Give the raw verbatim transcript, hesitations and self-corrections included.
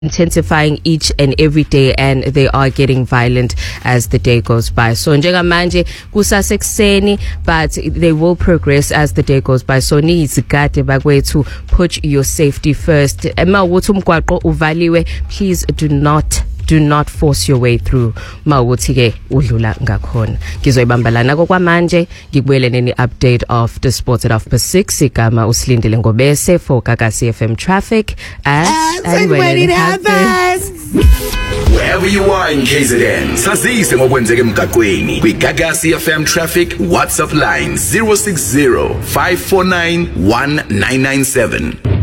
intensifying each and every day, and they are getting violent as the day goes by. So njengamanje kusasekuseni, but they will progress as the day goes by. So nizigade bakwethu, put your safety first. Ema ukuthi umgwaqo uvaliwe, please do not do not force your way through. Mawuthi ke udlula ngakhona. Ngizoyibambalana kokwamanje, ngikubuyele neni update of the sports at half past six. Igama usilindile Ngobese for Gagasi F M traffic as and, and when, when it, it happens. happens. Wherever you are in K Z N, sazise ngokwenzeka emgaqweni. Kwi Gagasi F M traffic WhatsApp line zero six zero five four nine one nine nine seven.